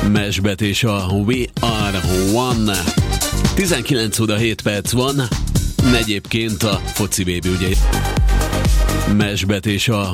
Mesbet és a We Are One. 19 óra 7 perc van. Egyébként a Foci Baby ugye. Mesbet és a